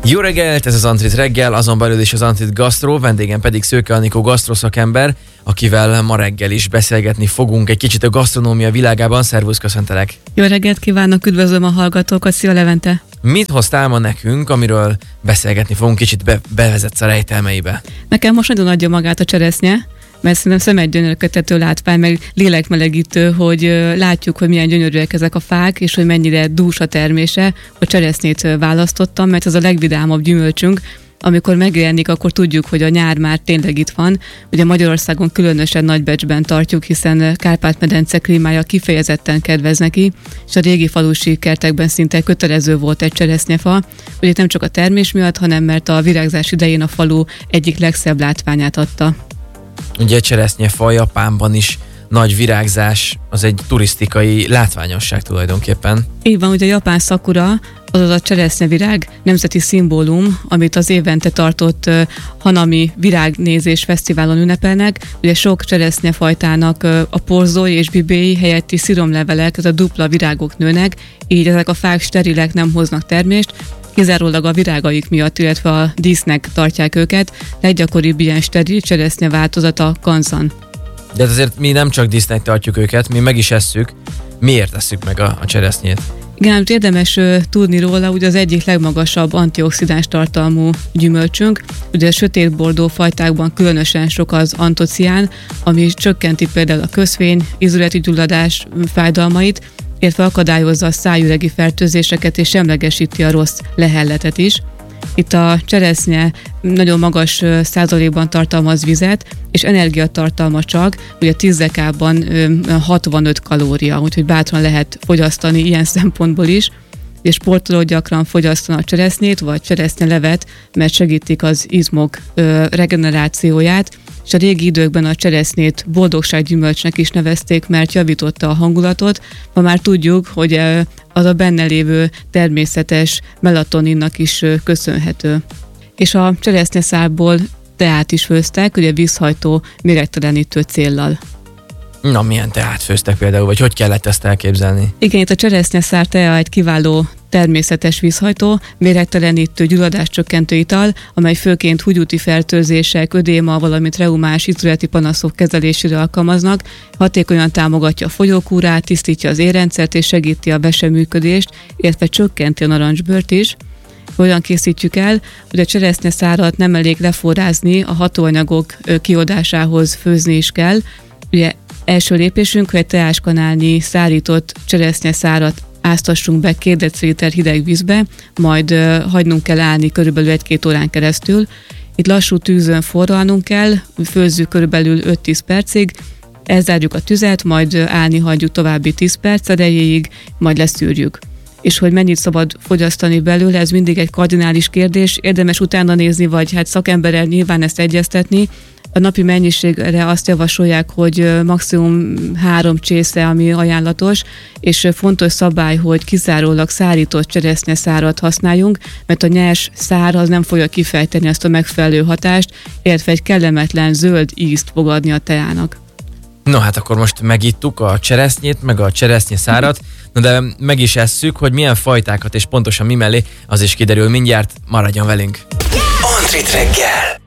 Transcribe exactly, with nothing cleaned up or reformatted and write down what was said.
Jó reggelt, ez az Antrit reggel, azon belül is az Antrit Gastro, vendégem pedig Szőke Anikó gasztroszakember, akivel ma reggel is beszélgetni fogunk egy kicsit a gasztronómia világában. Szervusz, köszöntelek! Jó reggelt kívánok, üdvözlöm a hallgatókat, szia Levente! Mit hoztál ma nekünk, amiről beszélgetni fogunk, kicsit be, bevezetsz a rejtelmeibe? Nekem most nagyon adja magát a cseresznye, mert szerintem szemedgyönyörködtető látvány, meg lélekmelegítő, hogy látjuk, hogy milyen gyönyörűek ezek a fák, és hogy mennyire dús a termése. A cseresznyét választottam, mert ez a legvidámabb gyümölcsünk. Amikor megjelenik, akkor tudjuk, hogy a nyár már tényleg itt van. Ugye Magyarországon különösen nagy becsben tartjuk, hiszen Kárpát-medence klímája kifejezetten kedvez neki, és a régi falusi kertekben szinte kötelező volt egy cseresznyefa. Ugye nem csak a termés miatt, hanem mert a virágzás idején a falu egyik legszebb látványát adta. Ugye cseresznyefa Japánban is nagy virágzás, az egy turisztikai látványosság tulajdonképpen. Így van, ugye a japán szakura, azaz a cseresznyevirág nemzeti szimbólum, amit az évente tartott uh, Hanami virágnézés fesztiválon ünnepelnek. Ugye sok cseresznyefajtának uh, a porzói és bibéi helyetti sziromlevelek, ez a dupla virágok nőnek, így ezek a fák sterilek, nem hoznak termést, kizárólag a virágaik miatt, illetve a dísznek tartják őket. Leggyakoribb ilyen steril cseresznye változata a kanzan. De azért mi nem csak dísznek tartjuk őket, mi meg is esszük. Miért esszük meg a, a cseresznyét? Igen, érdemes uh, tudni róla, ugye az egyik legmagasabb antioxidáns tartalmú gyümölcsünk. Ugye a sötétbordó fajtákban különösen sok az antocián, ami csökkenti például a köszvény, ízületi gyulladás fájdalmait, illetve akadályozza a szájüregi fertőzéseket és semlegesíti a rossz lehelletet is. Itt a cseresznye nagyon magas százalékban tartalmaz vizet, és energiatartalma csak, ugye tíz dekában hatvanöt kalória, úgyhogy bátran lehet fogyasztani ilyen szempontból is, és sportolók gyakran fogyasztanak a cseresznyét, vagy cseresznyelevet, mert segítik az izmok regenerációját, és a régi időkben a cseresznyét boldogsággyümölcsnek is nevezték, mert javította a hangulatot. Ma már tudjuk, hogy az a benne lévő természetes melatoninnak is köszönhető. És a cseresznyeszárból teát is főztek, ugye vízhajtó, méregtelenítő céllal. Na, milyen teát főztek például, vagy hogy kellett ezt elképzelni? Igen, itt a cseresznyeszár tea egy kiváló természetes vízhajtó, méregtelenítő, gyulladáscsökkentő ital, amely főként húgyúti fertőzések, ödéma, valamint reumás ízületi panaszok kezelésére alkalmaznak, hatékonyan támogatja a fogyókúrát, tisztítja az érrendszert és segíti a veseműködést, illetve csökkenti a narancsbőrt is. Hogyan készítjük el, hogy a cseresznyeszárat nem elég leforrázni, a hatóanyagok kiodásához főzni is kell. Ugye első lépésünk, hogy egy teáskanálnyi szárított cseresznyeszárat áztassunk be két deciliter hideg vízbe, majd uh, hagynunk kell állni körülbelül egy-két órán keresztül. Itt lassú tűzön forralnunk kell, főzzük körülbelül öt-tíz percig, elzárjuk a tüzet, majd állni hagyjuk további tíz perc erejéig, majd leszűrjük. És hogy mennyit szabad fogyasztani belőle, ez mindig egy kardinális kérdés, érdemes utána nézni, vagy hát szakemberrel nyilván ezt egyeztetni. A napi mennyiségre azt javasolják, hogy maximum három csésze, ami ajánlatos, és fontos szabály, hogy kizárólag szárított cseresznyeszárat használjunk, mert a nyers szár az nem fogja kifejteni ezt a megfelelő hatást, illetve egy kellemetlen zöld ízt fog adni a teának. No hát akkor most megittuk a cseresznyét, meg a cseresznyeszárat, no de meg is esszük, hogy milyen fajtákat és pontosan mi mellé, az is kiderül mindjárt, maradjon velünk. Antrit reggel!